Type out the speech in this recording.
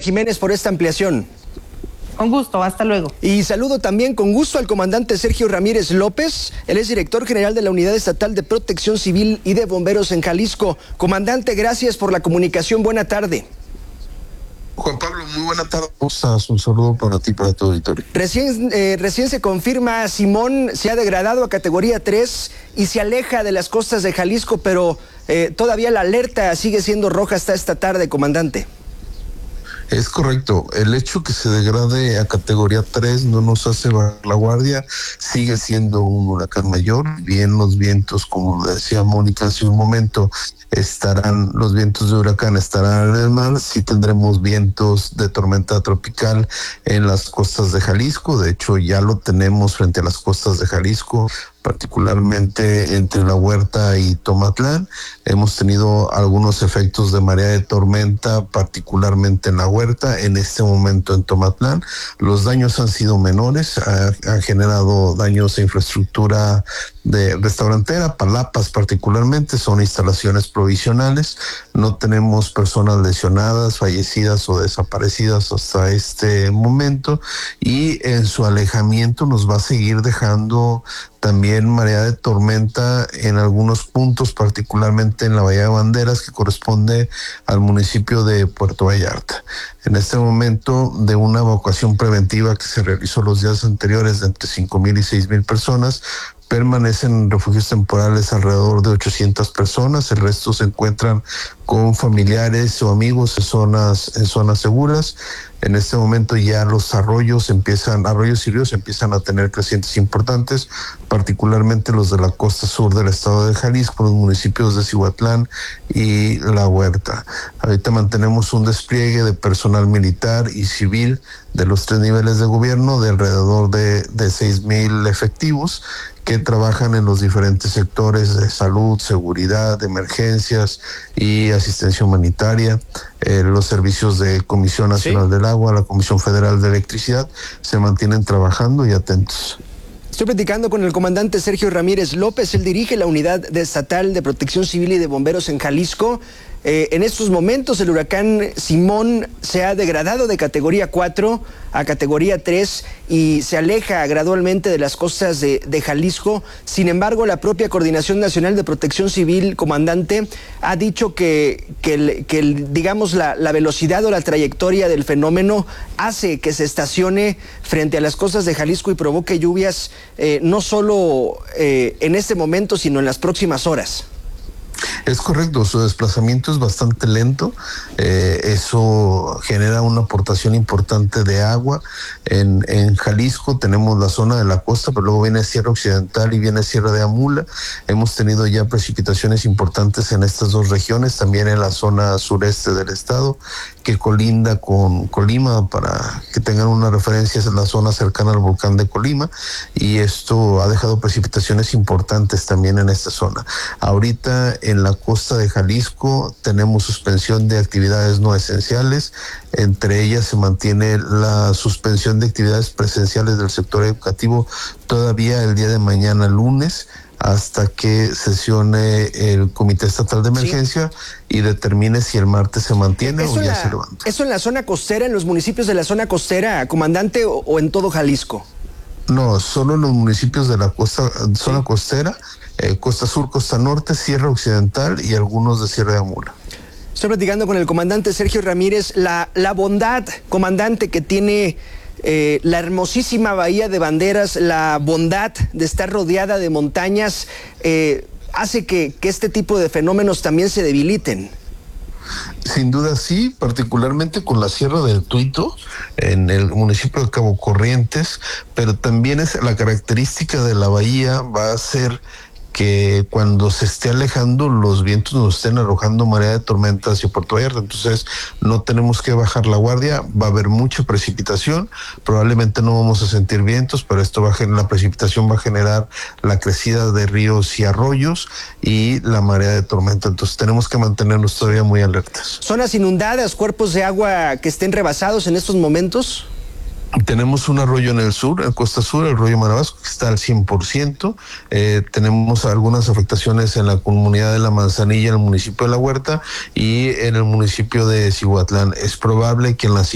Jiménez, por esta ampliación. Con gusto, hasta luego. Y saludo también con gusto al comandante Sergio Ramírez López. Él es director general de la Unidad Estatal de Protección Civil y de Bomberos en Jalisco. Comandante, gracias por la comunicación. Buena tarde. Juan Pablo, muy buena tarde. ¿Cómo estás? Un saludo para ti, para tu auditorio. Recién se confirma, Simón se ha degradado a categoría 3 y se aleja de las costas de Jalisco, pero todavía la alerta sigue siendo roja hasta esta tarde, comandante. Es correcto. El hecho que se degrade a categoría 3 no nos hace bajar la guardia. Sigue siendo un huracán mayor. Bien, los vientos, como decía Mónica hace un momento, los vientos de huracán estarán en el mar. Sí tendremos vientos de tormenta tropical en las costas de Jalisco. De hecho, ya lo tenemos frente a las costas de Jalisco, particularmente entre La Huerta y Tomatlán. Hemos tenido algunos efectos de marea de tormenta, particularmente en La Huerta, en este momento en Tomatlán. Los daños han sido menores, han generado daños a infraestructura de restaurantera, palapas particularmente, son instalaciones provisionales. No tenemos personas lesionadas, fallecidas o desaparecidas hasta este momento, y en su alejamiento nos va a seguir dejando también marea de tormenta en algunos puntos, particularmente en la Bahía de Banderas, que corresponde al municipio de Puerto Vallarta. En este momento, de una evacuación preventiva que se realizó los días anteriores de entre 5,000 y 6,000 personas, permanecen en refugios temporales alrededor de 800 personas. El resto se encuentran con familiares o amigos en zonas seguras. En este momento ya los arroyos y ríos empiezan a tener crecientes importantes, particularmente los de la costa sur del estado de Jalisco, los municipios de Cihuatlán y La Huerta. Ahorita mantenemos un despliegue de personal militar y civil de los 3 niveles de gobierno de alrededor de 6,000 efectivos que trabajan en los diferentes sectores de salud, seguridad, emergencias y asistencia humanitaria. Los servicios de Comisión Nacional del Agua, la Comisión Federal de Electricidad, se mantienen trabajando y atentos. Estoy platicando con el comandante Sergio Ramírez López. Él dirige la Unidad Estatal de Protección Civil y de Bomberos en Jalisco. En estos momentos el huracán Simón se ha degradado de categoría 4 a categoría 3 y se aleja gradualmente de las costas de Jalisco. Sin embargo, la propia Coordinación Nacional de Protección Civil, comandante, ha dicho que digamos, la velocidad o la trayectoria del fenómeno hace que se estacione frente a las costas de Jalisco y provoque lluvias no solo en este momento, sino en las próximas horas. Es correcto, su desplazamiento es bastante lento, eso genera una aportación importante de agua. En Jalisco tenemos la zona de la costa, pero luego viene Sierra Occidental y viene Sierra de Amula. Hemos tenido ya precipitaciones importantes en estas dos regiones, también en la zona sureste del estado, que colinda con Colima. Para que tengan una referencia, es la zona cercana al volcán de Colima, y esto ha dejado precipitaciones importantes también en esta zona. Ahorita en la costa de Jalisco tenemos suspensión de actividades no esenciales. Entre ellas se mantiene la suspensión de actividades presenciales del sector educativo todavía el día de mañana, lunes, hasta que sesione el Comité Estatal de Emergencia y determine si el martes se mantiene o ya se levanta. ¿Eso en la zona costera, en los municipios de la zona costera, comandante, o en todo Jalisco? No, solo en los municipios de la zona costera, costa sur, costa norte, Sierra Occidental y algunos de Sierra de Amula. Estoy platicando con el comandante Sergio Ramírez. La bondad, comandante, que tiene la hermosísima Bahía de Banderas, la bondad de estar rodeada de montañas, hace que este tipo de fenómenos también se debiliten. Sin duda sí, particularmente con la Sierra del Tuito, en el municipio de Cabo Corrientes, pero también es la característica de la bahía va a ser que cuando se esté alejando, los vientos nos estén arrojando marea de tormenta hacia Puerto Vallarta. Entonces no tenemos que bajar la guardia, va a haber mucha precipitación, probablemente no vamos a sentir vientos, pero la precipitación va a generar la crecida de ríos y arroyos y la marea de tormenta. Entonces tenemos que mantenernos todavía muy alertas. ¿Zonas inundadas, cuerpos de agua que estén rebasados en estos momentos? Tenemos un arroyo en el sur, en Costa Sur, el arroyo Marabasco, que está al 100%. Tenemos algunas afectaciones en la comunidad de La Manzanilla, en el municipio de La Huerta y en el municipio de Cihuatlán. Es probable que en las